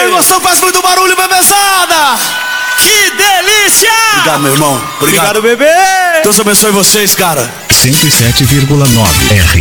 a emoção faz muito barulho, bebezada. Que delícia! Obrigado, meu irmão. Obrigado, bebê. Deus abençoe vocês, cara. 107,9 R.